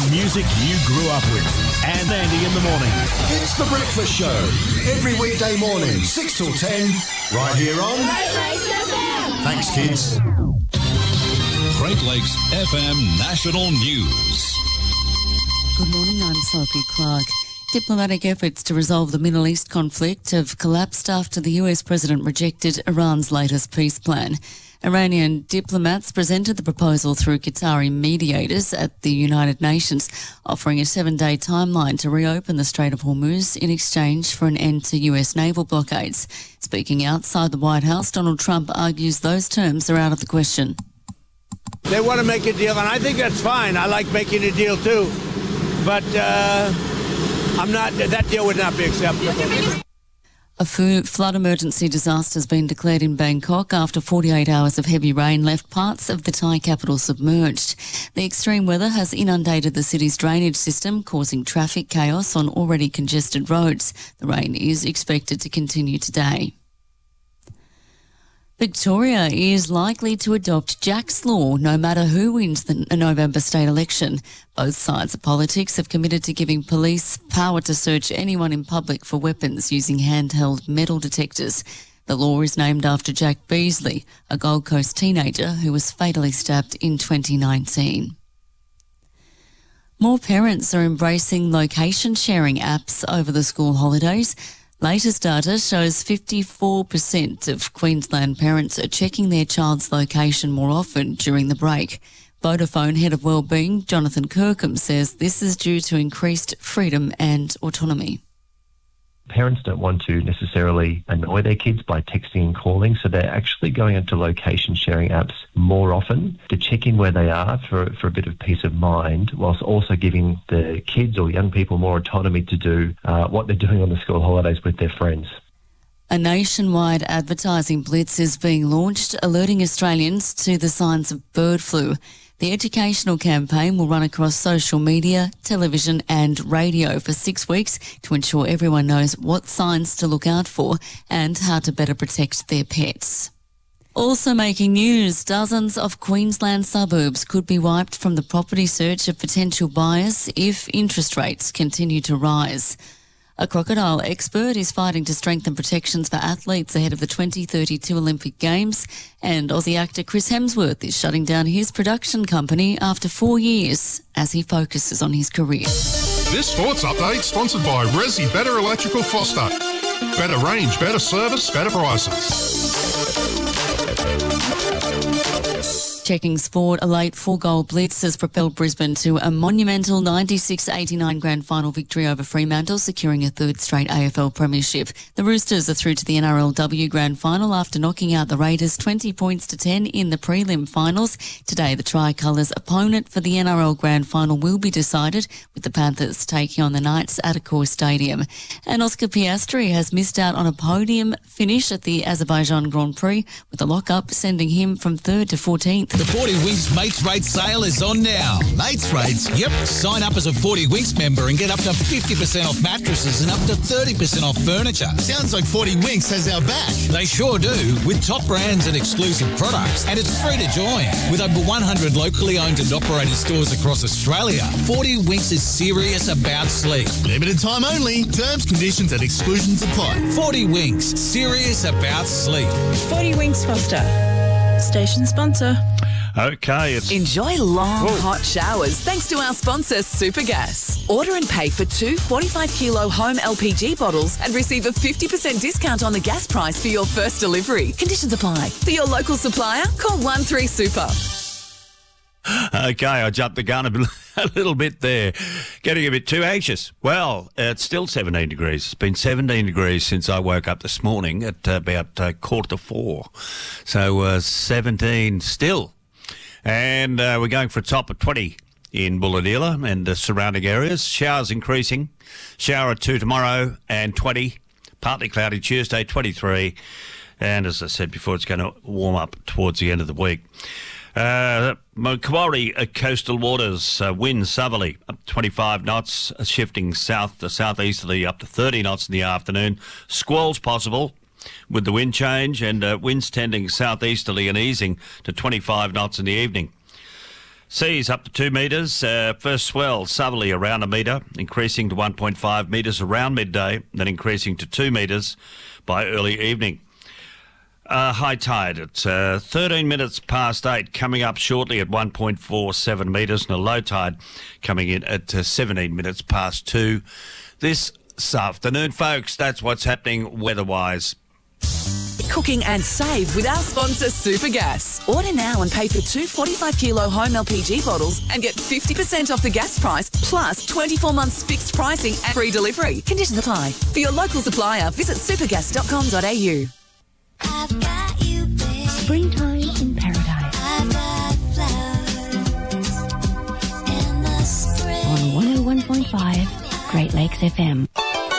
music you grew up with. And Andy in the morning. It's The Breakfast Show. Every weekday morning, 6 till 10, right here on... Great Lakes FM. Thanks, kids. Great Lakes FM National News. Good morning, I'm Sophie Clark. Diplomatic efforts to resolve the Middle East conflict have collapsed after the US president rejected Iran's latest peace plan. Iranian diplomats presented the proposal through Qatari mediators at the United Nations, offering a 7-day timeline to reopen the Strait of Hormuz in exchange for an end to US naval blockades. Speaking outside the White House, Donald Trump argues those terms are out of the question. They want to make a deal, and I think that's fine. I like making a deal too, but that deal would not be acceptable. A flood emergency disaster has been declared in Bangkok after 48 hours of heavy rain left parts of the Thai capital submerged. The extreme weather has inundated the city's drainage system, causing traffic chaos on already congested roads. The rain is expected to continue today. Victoria is likely to adopt Jack's Law no matter who wins the November state election. Both sides of politics have committed to giving police power to search anyone in public for weapons using handheld metal detectors. The law is named after Jack Beasley, a Gold Coast teenager who was fatally stabbed in 2019. More parents are embracing location sharing apps over the school holidays. Latest data shows 54% of Queensland parents are checking their child's location more often during the break. Vodafone Head of Wellbeing, Jonathan Kirkham, says this is due to increased freedom and autonomy. Parents don't want to necessarily annoy their kids by texting and calling, so they're actually going into location sharing apps more often to check in where they are for a bit of peace of mind, whilst also giving the kids or young people more autonomy to do what they're doing on the school holidays with their friends. A nationwide advertising blitz is being launched, alerting Australians to the signs of bird flu. The educational campaign will run across social media, television and radio for 6 weeks to ensure everyone knows what signs to look out for and how to better protect their pets. Also making news, dozens of Queensland suburbs could be wiped from the property search of potential buyers if interest rates continue to rise. A crocodile expert is fighting to strengthen protections for athletes ahead of the 2032 Olympic Games, and Aussie actor Chris Hemsworth is shutting down his production company after 4 years as he focuses on his career. This sports update sponsored by Resi Better Electrical Foster. Better range, better service, better prices. Checking sport, a late 4-goal blitz has propelled Brisbane to a monumental 96-89 grand final victory over Fremantle, securing a third straight AFL premiership. The Roosters are through to the NRLW grand final after knocking out the Raiders 20 points to 10 in the prelim finals. Today, the Tricolours' opponent for the NRL grand final will be decided, with the Panthers taking on the Knights at Accor Stadium. And Oscar Piastri has missed out on a podium finish at the Azerbaijan Grand Prix, with the lock-up sending him from 3rd to 14th. The 40 Winks Mates Rates sale is on now. Mates Rates? Yep. Sign up as a 40 Winks member and get up to 50% off mattresses and up to 30% off furniture. Sounds like 40 Winks has our back. They sure do, with top brands and exclusive products. And it's free to join. With over 100 locally owned and operated stores across Australia, 40 Winks is serious about sleep. Limited time only. Terms, conditions and exclusions apply. 40 Winks. Serious about sleep. 40 Winks Foster. Station sponsor. Okay, Enjoy long, hot showers thanks to our sponsor, Supergas. Order and pay for 2 45-kilo home LPG bottles and receive a 50% discount on the gas price for your first delivery. Conditions apply. For your local supplier, call 13-SUPER. Okay, I jumped the gun a little bit there, getting a bit too anxious. Well, it's still 17 degrees. It's been 17 degrees since I woke up this morning at about 3:45. So 17 still. And we're going for a top of 20 in Bulahdelah and the surrounding areas. Showers increasing. Shower at 2 tomorrow and 20. Partly cloudy Tuesday, 23. And as I said before, it's going to warm up towards the end of the week. Macquarie coastal waters, wind southerly up 25 knots, shifting south to southeasterly up to 30 knots in the afternoon. Squalls possible with the wind change, and winds tending southeasterly and easing to 25 knots in the evening. Seas up to 2 metres. First swell southerly around a metre, increasing to 1.5 metres around midday, then increasing to 2 metres by early evening. High tide at 13 minutes past 8, coming up shortly at 1.47 metres, and a low tide coming in at 17 minutes past 2 this afternoon. Folks, that's what's happening weather-wise. Cooking and save with our sponsor Supergas. Order now and pay for 2 45-kilo home LPG bottles and get 50% off the gas price, plus 24 months fixed pricing and free delivery. Conditions apply. For your local supplier, visit supergas.com.au. I've got you, babe. Springtime in paradise. I've got flowers in the spring. On 101.5 Great Lakes FM.